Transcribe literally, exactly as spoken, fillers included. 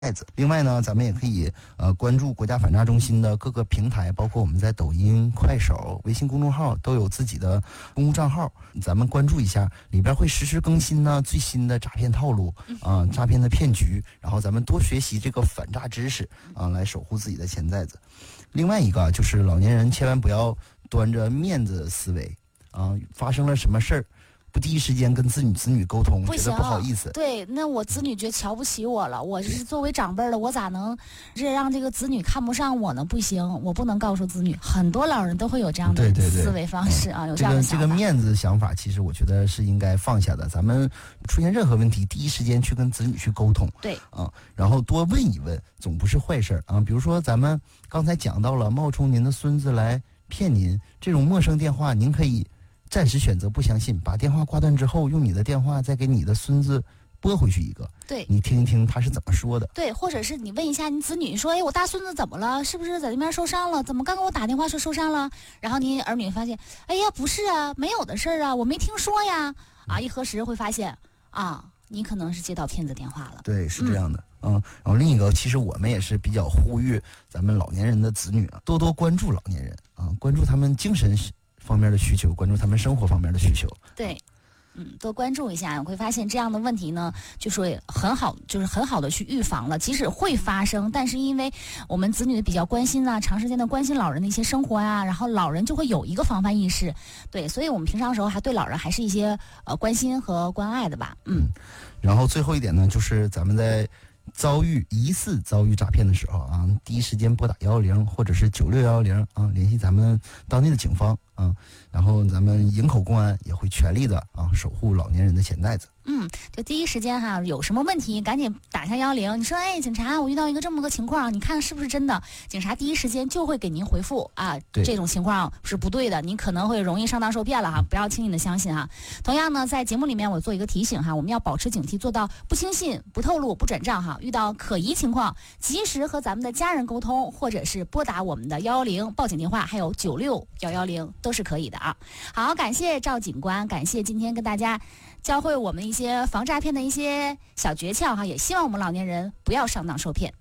袋子。另外呢，咱们也可以呃关注国家反诈中心的各个平台，包括我们在抖音、快手、微信公众号都有自己的公共账号，咱们关注一下，里边会实时更新呢最新的诈骗套路啊、呃、诈骗的骗局，然后咱们多学习这个反诈知识啊、呃，来守护自己的钱袋子。另外一个就是老年人千万不要端着面子思维啊、呃，发生了什么事儿不第一时间跟子女子女沟通，觉得不好意思。 对，那我子女觉得瞧不起我了，我是作为长辈的，我咋能这让这个子女看不上我呢？不行，我不能告诉子女。很多老人都会有这样的思维方式啊， 对对对有这样的想法。 这个这个面子想法，其实我觉得是应该放下的。咱们出现任何问题，第一时间去跟子女去沟通。 对啊，然后多问一问，总不是坏事啊。比如说咱们刚才讲到了冒充您的孙子来骗您，这种陌生电话，您可以暂时选择不相信，把电话挂断之后，用你的电话再给你的孙子拨回去一个， 对， 你听一听他是怎么说的。 对，或者是你问一下你子女说，哎，我大孙子怎么了？是不是在那边受伤了？怎么刚给我打电话说受伤了？然后你儿女发现，哎呀，不是啊，没有的事儿啊，我没听说呀。啊，一核实会发现，啊，你可能是接到骗子电话了。 对，是这样的。嗯，嗯然后另一个，其实我们也是比较呼吁咱们老年人的子女啊，多多关注老年人啊，关注他们精神方面的需求，关注他们生活方面的需求。 对，嗯，多关注一下，你会发现这样的问题呢，就是很好，就是很好的去预防了。即使会发生，但是因为我们子女比较关心啊，长时间的关心老人的一些生活啊，然后老人就会有一个防范意识。对，所以我们平常时候还对老人还是一些呃关心和关爱的吧。嗯， 然后最后一点呢，就是咱们在遭遇疑似遭遇诈骗的时候啊，第一时间拨打幺幺零或者是九六幺幺零啊，联系咱们当地的警方啊，然后咱们营口公安也会全力的啊守护老年人的钱袋子。 嗯，就第一时间哈，有什么问题赶紧打下幺零。你说，哎，警察，我遇到一个这么个情况，你看是不是真的？警察第一时间就会给您回复啊，这种情况是不对的，您可能会容易上当受骗了哈，不要轻易的相信哈。同样呢，在节目里面我做一个提醒哈，我们要保持警惕，做到不轻信、不透露、不转账哈。遇到可疑情况，及时和咱们的家人沟通，或者是拨打我们的幺幺零报警电话，还有九六幺幺零都是可以的啊。好，感谢赵警官，感谢今天跟大家教会我们一些防诈骗的一些小诀窍哈，也希望我们老年人不要上当受骗。